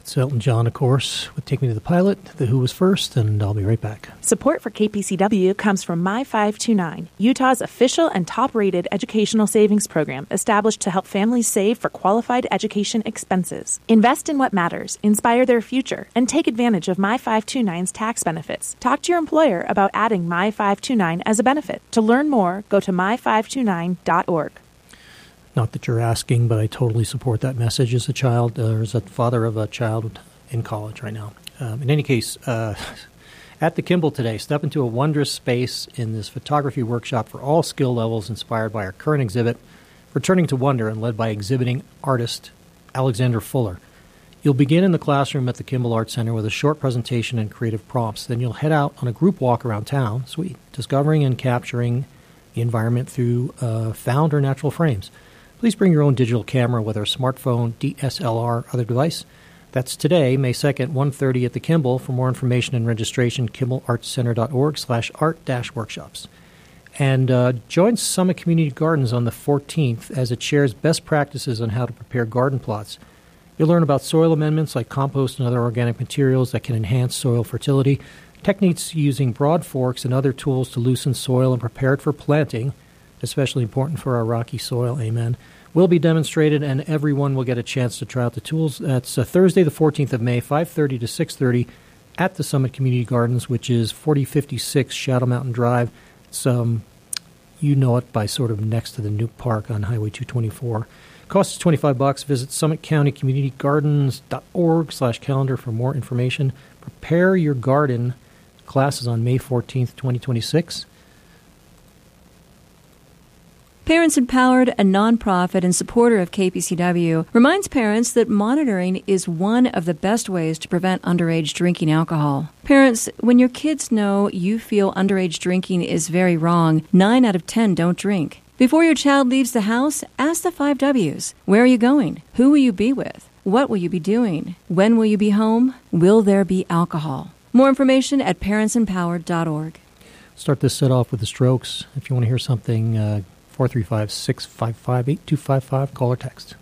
It's Elton John, of course, with Take Me to the Pilot, The Who was first, and I'll be right back. Support for KPCW comes from My529, Utah's official and top-rated educational savings program established to help families save for qualified education expenses. Invest in what matters, inspire their future, and take advantage of My529's tax benefits. Talk to your employer about adding My529 as a benefit. To learn more, go to my529.org. Not that you're asking, but I totally support that message as a child, or as a father of a child in college right now. In any case, at the Kimball today, step into a wondrous space in this photography workshop for all skill levels inspired by our current exhibit, Returning to Wonder, and led by exhibiting artist Alexander Fuller. You'll begin in the classroom at the Kimball Art Center with a short presentation and creative prompts. Then you'll head out on a group walk around town, sweet, discovering and capturing the environment through found or natural frames. Please bring your own digital camera, whether a smartphone, DSLR, other device. That's today, May 2nd, 1:30 at the Kimball. For more information and registration, kimbellartcenter.org/art-workshops. And join Summit Community Gardens on the 14th as it shares best practices on how to prepare garden plots. You'll learn about soil amendments like compost and other organic materials that can enhance soil fertility, techniques using broad forks and other tools to loosen soil and prepare it for planting, especially important for our rocky soil, amen, will be demonstrated, and everyone will get a chance to try out the tools. That's Thursday, the 14th of May, 5:30 to 6:30 at the Summit Community Gardens, which is 4056 Shadow Mountain Drive. It's, you know it by sort of next to the Nuke Park on Highway 224. Cost is $25. Visit summitcountycommunitygardens.org/calendar for more information. Prepare Your Garden classes on May 14th, 2026. Parents Empowered, a nonprofit and supporter of KPCW, reminds parents that monitoring is one of the best ways to prevent underage drinking alcohol. Parents, when your kids know you feel underage drinking is very wrong, 9 out of 10 don't drink. Before your child leaves the house, ask the 5 W's. Where are you going? Who will you be with? What will you be doing? When will you be home? Will there be alcohol? More information at parentsempowered.org. Start this set off with the Strokes. If you want to hear something, 435-655-8255, call or text.